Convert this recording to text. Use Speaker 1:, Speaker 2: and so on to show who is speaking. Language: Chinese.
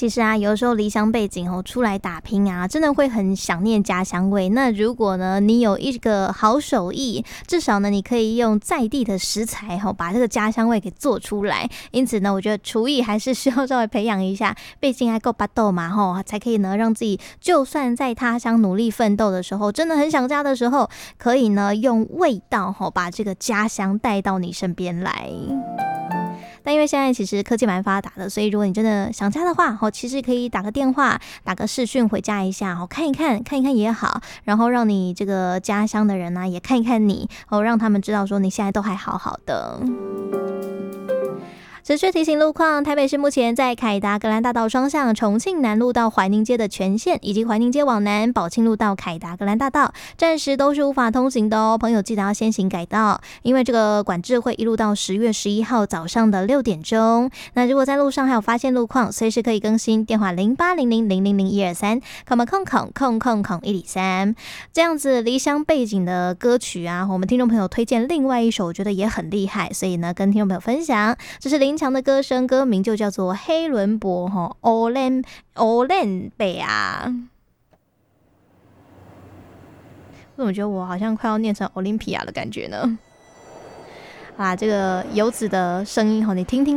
Speaker 1: 其实啊，有的时候离乡背景出来打拼啊，真的会很想念家乡味。那如果呢，你有一个好手艺，至少呢，你可以用在地的食材把这个家乡味给做出来。因此呢，我觉得厨艺还是需要稍微培养一下，毕竟还够巴豆嘛才可以呢让自己就算在他乡努力奋斗的时候，真的很想家的时候，可以呢用味道把这个家乡带到你身边来。但因为现在其实科技蛮发达的，所以如果你真的想家的话，其实可以打个电话，打个视讯回家一下，看一看也好，然后让你这个家乡的人也看一看你，让他们知道说你现在都还好好的。持续提醒路况，台北市目前在凯达格兰大道双向重庆南路到怀宁街的全线，以及怀宁街往南宝庆路到凯达格兰大道，暂时都是无法通行的哦。朋友记得要先行改道，因为这个管制会一路到10月11号早上的6点钟。那如果在路上还有发现路况，随时可以更新电话0800000123，空103。这样子离乡背景的歌曲啊，我们听众朋友推荐另外一首，我觉得也很厉害，所以呢跟听众朋友分享，这是林强的歌声，歌名就叫做黑伦博欧兰贝啊。我怎么觉得我好像快要念成 Olympia 的感觉呢？这个游子的声音你听听。